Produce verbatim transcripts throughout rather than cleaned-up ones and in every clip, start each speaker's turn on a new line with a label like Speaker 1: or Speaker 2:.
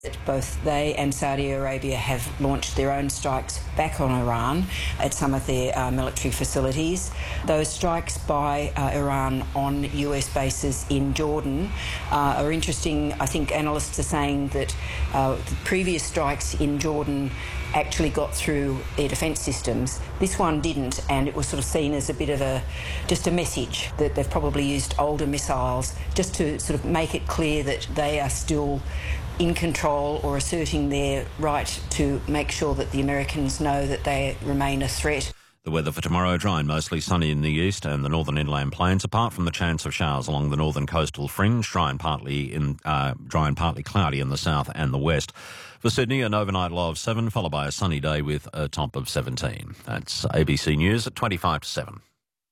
Speaker 1: Both they and Saudi Arabia have launched their own strikes back on Iran at some of their uh, military facilities. Those strikes by uh, Iran on U S bases in Jordan uh, are interesting. I think analysts are saying that uh, the previous strikes in Jordan actually got through their defence systems. This one didn't, and it was sort of seen as a bit of a, just a message that they've probably used older missiles just to sort of make it clear that they are still in control or asserting their right to make sure that the Americans know that they remain a threat.
Speaker 2: The weather for tomorrow, dry and mostly sunny in the east and the northern inland plains, apart from the chance of showers along the northern coastal fringe, dry and partly in uh, dry and partly cloudy in the south and the west. For Sydney, an overnight low of seven, followed by a sunny day with a top of seventeen. That's A B C News at twenty-five to seven.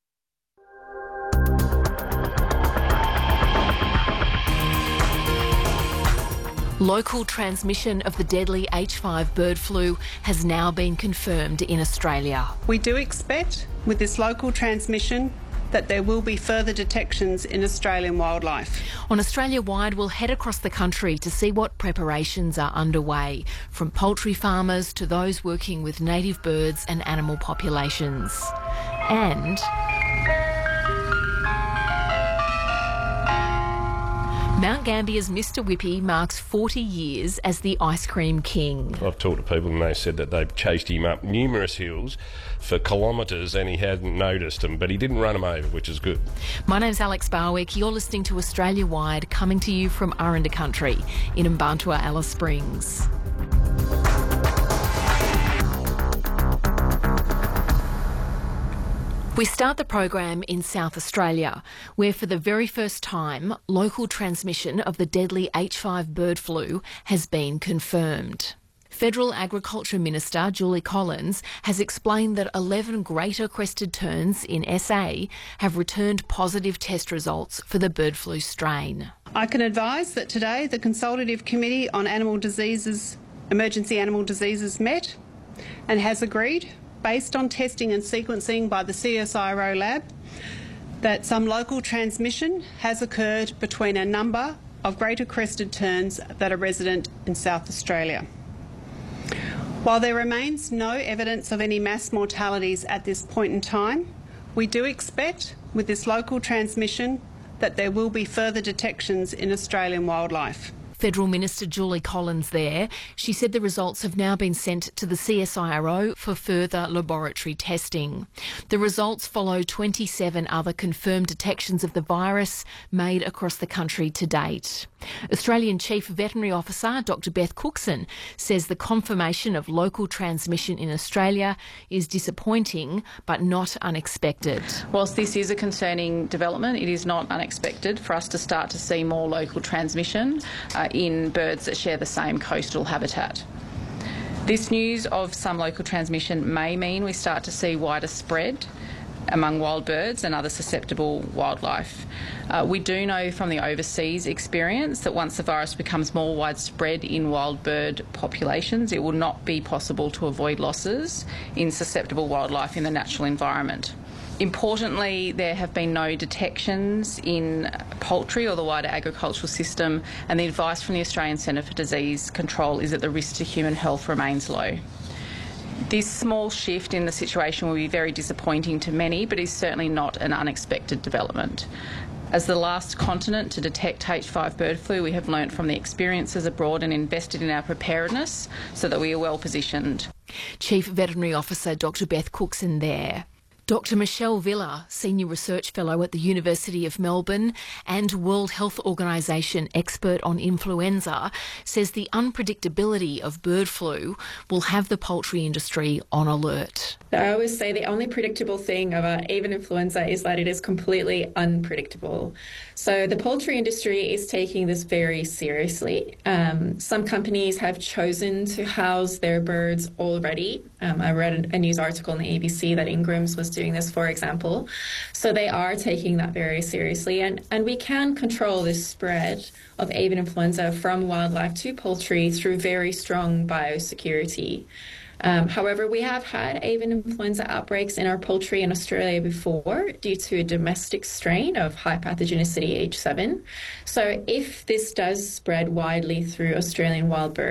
Speaker 3: Local transmission of the deadly H five bird flu has now been confirmed in Australia.
Speaker 4: We do expect, with this local transmission, that there will be further detections in Australian wildlife.
Speaker 3: On Australia-wide, we'll head across the country to see what preparations are underway, from poultry farmers to those working with native birds and animal populations. And Mount Gambier's Mister Whippy marks forty years as the ice cream king.
Speaker 5: I've talked to people and they said that they've chased him up numerous hills for kilometres and he hadn't noticed them, but he didn't run them over, which is good.
Speaker 3: My name's Alex Barwick. You're listening to Australia Wide, coming to you from Aranda Country in Mbantua, Alice Springs. We start the program in South Australia, where for the very first time, local transmission of the deadly H five bird flu has been confirmed. Federal Agriculture Minister Julie Collins has explained that eleven greater crested terns in S A have returned positive test results for the bird flu strain.
Speaker 4: I can advise that today the Consultative Committee on Animal Diseases, Emergency Animal Diseases met and has agreed, based on testing and sequencing by the C S I R O lab, that some local transmission has occurred between a number of greater crested terns that are resident in South Australia. While there remains no evidence of any mass mortalities at this point in time, we do expect, with this local transmission, that there will be further detections in Australian wildlife.
Speaker 3: Federal Minister Julie Collins there. She said the results have now been sent to the C S I R O for further laboratory testing. The results follow twenty-seven other confirmed detections of the virus made across the country to date. Australian Chief Veterinary Officer Doctor Beth Cookson says the confirmation of local transmission in Australia is disappointing but not unexpected.
Speaker 6: Whilst this is a concerning development, it is not unexpected for us to start to see more local transmission uh, in birds that share the same coastal habitat. This news of some local transmission may mean we start to see wider spread among wild birds and other susceptible wildlife. Uh, we do know from the overseas experience that once the virus becomes more widespread in wild bird populations, it will not be possible to avoid losses in susceptible wildlife in the natural environment. Importantly, there have been no detections in poultry or the wider agricultural system, and the advice from the Australian Centre for Disease Control is that the risk to human health remains low. This small shift in the situation will be very disappointing to many, but is certainly not an unexpected development. As the last continent to detect H five bird flu, we have learnt from the experiences abroad and invested in our preparedness so that we are well positioned.
Speaker 3: Chief Veterinary Officer Doctor Beth Cookson there. Doctor Michelle Villa, Senior Research Fellow at the University of Melbourne and World Health Organisation expert on influenza, says the unpredictability of bird flu will have the poultry industry on alert.
Speaker 7: I always say the only predictable thing about avian influenza is that it is completely unpredictable. So the poultry industry is taking this very seriously. Um, some companies have chosen to house their birds already. Um, I read a news article in the A B C that Ingram's was doing this, for example. So they are taking that very seriously. And, and we can control this spread of avian influenza from wildlife to poultry through very strong biosecurity. Um, however, we have had avian influenza outbreaks in our poultry in Australia before due to a domestic strain of high pathogenicity H seven. So if this does spread widely through Australian wild birds,